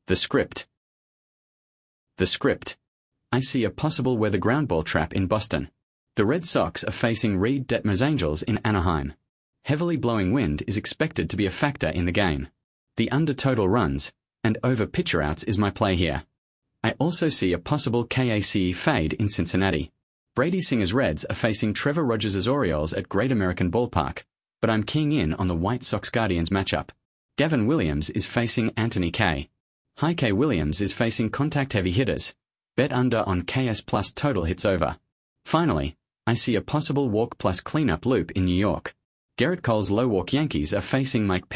The script. The script. I see a possible weather ground ball trap in Boston. The Red Sox are facing Reed Detmer's Angels in Anaheim. Heavily blowing wind is expected to be a factor in the game. The under total runs and over pitcher outs is my play here. I also see a possible KACE fade in Cincinnati. Brady Singer's Reds are facing Trevor Rogers' Orioles at Great American Ballpark, but I'm keying in on the White Sox Guardians matchup. Gavin Williams is facing Anthony Kay. High K. Williams is facing contact-heavy hitters. Bet under on KS plus total hits over. Finally, I see a possible walk plus cleanup loop in New York. Garrett Cole's low walk Yankees are facing Mike